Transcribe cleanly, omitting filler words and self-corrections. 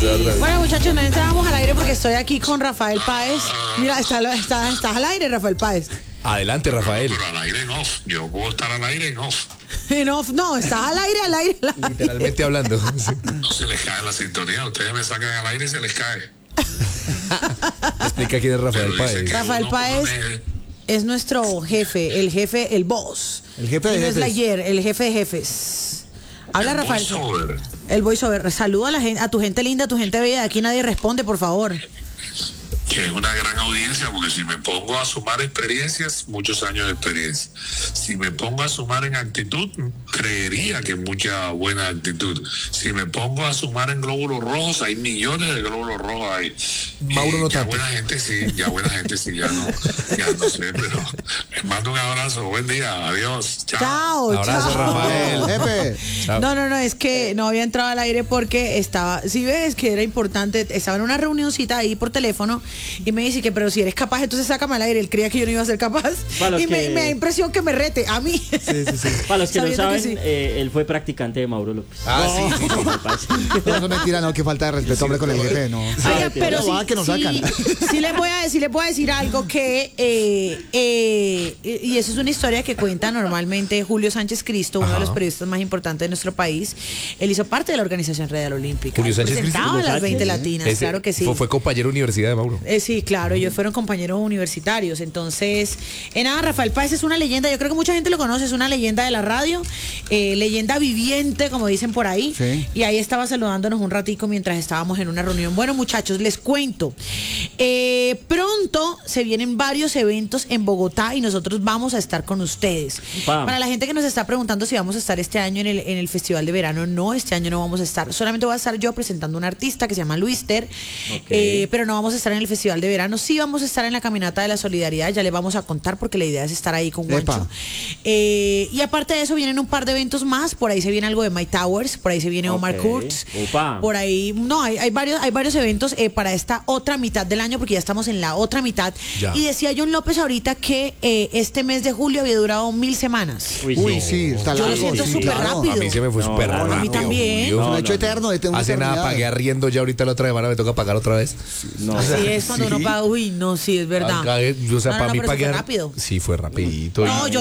Bueno, muchachos, no entramos al aire porque estoy aquí con Rafael Páez. Mira, estás al aire, Rafael Páez. Adelante, Rafael. Pero al aire en off. Yo puedo estar al aire en off. En off, no, estás al aire. Literalmente hablando. No se les cae la sintonía. Ustedes me sacan al aire y se les cae. Explica quién es Rafael Pero dicen Páez. que Rafael uno Páez es nuestro jefe, el boss. El jefe de Y no es jefes. la ayer, el jefe de jefes. Habla Rafael. voiceover. El voiceover. Saluda a la gente, a tu gente linda, a tu gente bella. Aquí nadie responde, por favor. Que es una gran audiencia, porque si me pongo a sumar experiencias, muchos años de experiencia. Si me pongo a sumar en actitud, creería que mucha buena actitud. Si me pongo a sumar en glóbulos rojos, hay millones de glóbulos rojos ahí. Mauro no ya tanto. buena gente sí, ya no sé, pero les mando un abrazo, buen día, adiós, chao. Abrazo, chao. Rafael. Jefe, Chao. No, es que no había entrado al aire porque estaba, si ves que era importante, estaba en una reunioncita ahí por teléfono y me dice que, pero si eres capaz, entonces sácame al aire. Él creía que yo no iba a ser capaz. Para los Y me que- da impresión que me rete a mí. Para los que no Sabiendo saben, sí. Él fue practicante de Mauro López. Sí. no, eso es mentira, no, que falta de respeto, hombre, con el jefe, no. Oiga, pero No, va, que nos sacan. sí les voy a decir algo que y eso es una historia que cuenta normalmente Julio Sánchez Cristo, uno de los periodistas más importantes de nuestro país. Él hizo parte de la organización Real Olímpica. Julio Él Sánchez presentaba Cristo. las 20 latinas, Ese claro que sí. Fue compañero de universidad de Mauro. Sí, claro, ellos fueron compañeros universitarios. Entonces, nada, Rafael Páez es una leyenda. Yo creo que mucha gente lo conoce, es una leyenda de la radio, leyenda viviente, como dicen por ahí. Sí. Y ahí estaba saludándonos un ratico mientras estábamos en una reunión. Bueno, muchachos, les cuento. Pronto se vienen varios eventos en Bogotá y nosotros vamos a estar con ustedes. Pam. Para la gente que nos está preguntando si vamos a estar este año en el Festival de Verano, no, este año no vamos a estar. Solamente voy a estar yo presentando a un artista que se llama Luister, pero no vamos a estar en el Festival de Verano. Sí vamos a estar en la Caminata de la Solidaridad, ya les vamos a contar porque la idea es estar ahí con Epa. Juancho. Y aparte de eso vienen un par de eventos más, por ahí se viene algo de My Towers, por ahí se viene Omar Ok. Kurtz, Upa. por ahí, no, hay varios eventos para esta otra mitad del año porque ya estamos en la otra mitad. Ya. Y decía John López ahorita que este mes de julio había durado 1000 semanas. Uy, sí, está Yo lo largo. siento sí, súper claro. rápido. A mí se me fue No, súper a rápido. mí también. Julio. Es un hecho eterno de una Hace nada eternidad. pagué arriendo ya ahorita la otra semana, me toca pagar otra vez. No. Así es cuando uno paga, uy, no, sí, es verdad. O sea, No, para mí pero eso pagué. fue rápido. Sí, fue rapidito. No, yo